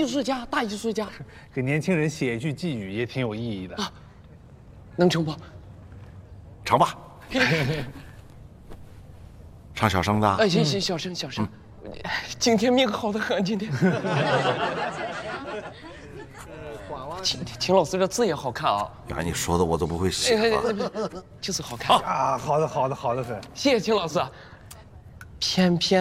术家，大艺术家， 给年轻人写一句寄语也挺有意义的啊。 能成不？ 成吧。唱小声的。 哎，行，小声。今天命好得很，今天。秦老师这字也好看啊。 呀，你说的我都不会写了。 就是好看啊，好的很。 谢谢秦老师。偏偏。